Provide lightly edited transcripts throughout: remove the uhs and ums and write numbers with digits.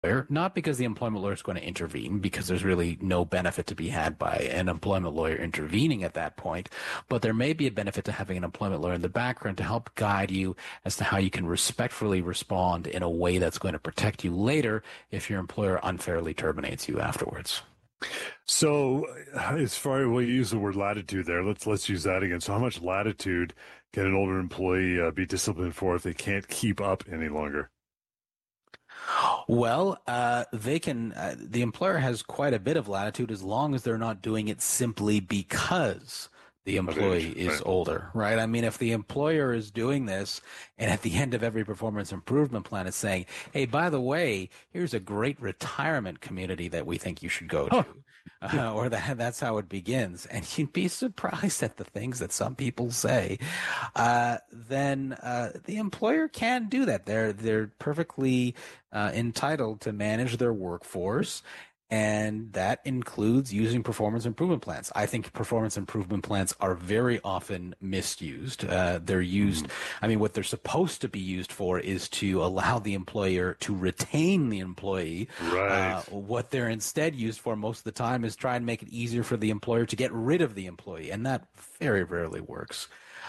lawyer, not because the employment lawyer is going to intervene, because there's really no benefit to be had by an employment lawyer intervening at that point, but there may be a benefit to having an employment lawyer in the background to help guide you as to how you can respectfully respond in a way that's going to protect you later if your employer unfairly terminates you afterwards. So, as far as we use the word latitude there, let's use that again. So, how much latitude can an older employee be disciplined for if they can't keep up any longer? Well, they can. The employer has quite a bit of latitude as long as they're not doing it simply because the Of employee age, is right? older, right? I mean, if the employer is doing this and at the end of every performance improvement plan is saying, hey, by the way, here's a great retirement community that we think you should go Huh. to, or that's how it begins. And you'd be surprised at the things that some people say. Then the employer can do that. They're perfectly entitled to manage their workforce, and that includes using performance improvement plans. I think performance improvement plans are very often misused. They're used, Mhm. I mean, what they're supposed to be used for is to allow the employer to retain the employee. Right. What they're instead used for most of the time is try and make it easier for the employer to get rid of the employee, and that very rarely works.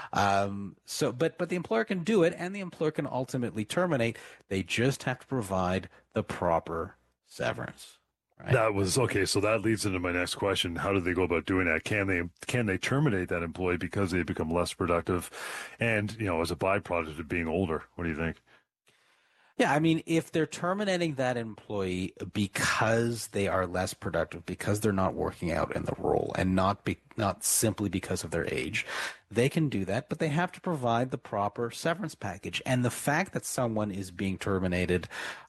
But the employer can do it, and the employer can ultimately terminate. They just have to provide the proper severance, right? That was okay. So that leads into my next question. How do they go about doing that? Can they terminate that employee because they become less productive and, as a byproduct of being older? What do you think? Yeah, I mean, if they're terminating that employee because they are less productive, because they're not working out in the role, and not simply because of their age, they can do that, but they have to provide the proper severance package. And the fact that someone is being terminated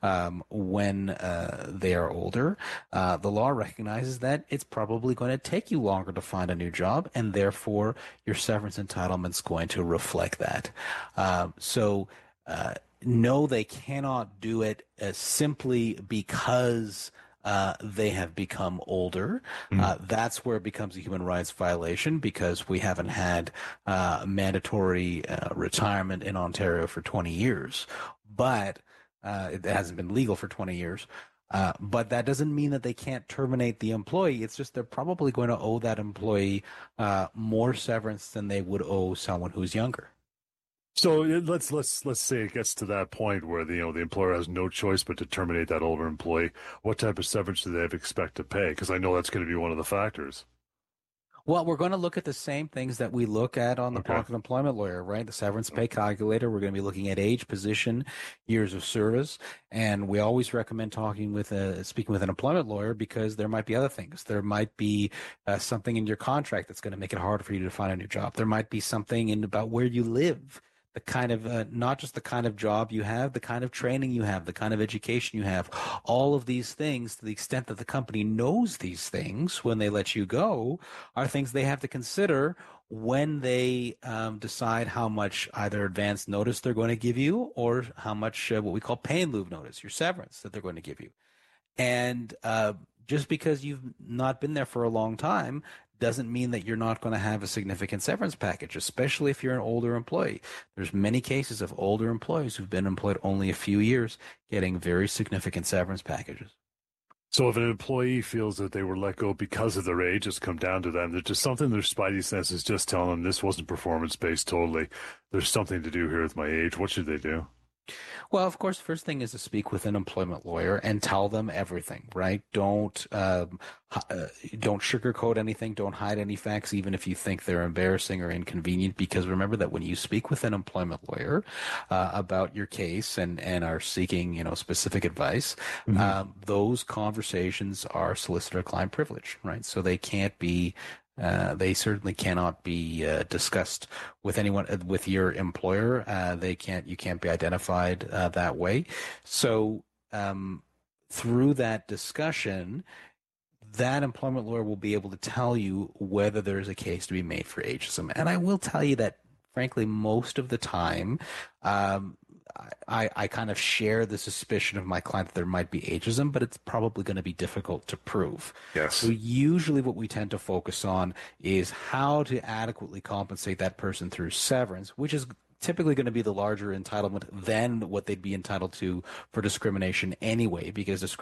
when they are older, the law recognizes that it's probably going to take you longer to find a new job, and therefore your severance entitlement's going to reflect that. So. No, they cannot do it simply because they have become older. Mm. That's where it becomes a human rights violation because we haven't had mandatory retirement in Ontario for 20 years. But it hasn't been legal for 20 years. But that doesn't mean that they can't terminate the employee. It's just they're probably going to owe that employee more severance than they would owe someone who's younger. So let's say it gets to that point where the employer has no choice but to terminate that older employee. What type of severance do they expect to pay? Because I know that's going to be one of the factors. Well, we're going to look at the same things that we look at on the Okay. Pocket Employment Lawyer, right? The severance pay calculator. We're going to be looking at age, position, years of service, and we always recommend speaking with an employment lawyer because there might be other things. There might be something in your contract that's going to make it hard for you to find a new job. There might be something in about where you live, the kind of not just the kind of job you have, the kind of training you have, the kind of education you have. All of these things, to the extent that the company knows these things when they let you go, are things they have to consider when they decide how much either advance notice they're going to give you or how much what we call pay in lieu of notice, your severance that they're going to give you. And just because you've not been there for a long time doesn't mean that you're not going to have a significant severance package, especially if you're an older employee. There's many cases of older employees who've been employed only a few years getting very significant severance packages. So if an employee feels that they were let go because of their age, it's come down to them. There's just something their spidey sense is just telling them this wasn't performance based totally. There's something to do here with my age. What should they do? Well, of course, first thing is to speak with an employment lawyer and tell them everything, right? Don't sugarcoat anything. Don't hide any facts, even if you think they're embarrassing or inconvenient. Because remember that when you speak with an employment lawyer about your case and are seeking, specific advice, Hmm. those conversations are solicitor-client privilege, right? So they certainly cannot be discussed with anyone, with your employer. You can't be identified that way. So through that discussion, that employment lawyer will be able to tell you whether there's a case to be made for ageism. And I will tell you that, frankly, most of the time, um, I kind of share the suspicion of my client that there might be ageism, but it's probably going to be difficult to prove. So Yes. usually what we tend to focus on is how to adequately compensate that person through severance, which is typically going to be the larger entitlement than what they'd be entitled to for discrimination anyway, because